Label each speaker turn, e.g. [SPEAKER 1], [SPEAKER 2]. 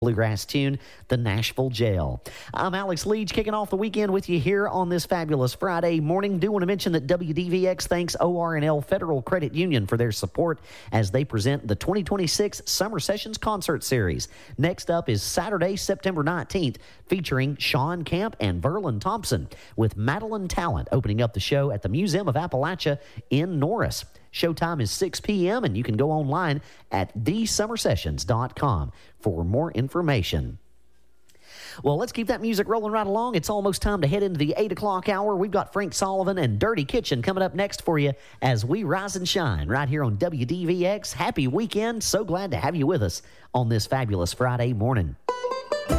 [SPEAKER 1] bluegrass tune, The Nashville Jail. I'm Alex Leach, kicking off the weekend with you here on this fabulous Friday morning. Do want to mention that WDVX thanks OR&L Federal Credit Union for their support as they present the 2026 Summer Sessions Concert Series. Next up is Saturday, September 19th, featuring Sean Camp and Verlin Thompson, with Madeline Talent opening up the show at the Museum of Appalachia in Norris. Showtime is 6 p.m., and you can go online at thesummersessions.com for more information. Well, let's keep that music rolling right along. It's almost time to head into the 8 o'clock hour. We've got Frank Sullivan and Dirty Kitchen coming up next for you as we rise and shine right here on WDVX. Happy weekend. So glad to have you with us on this fabulous Friday morning.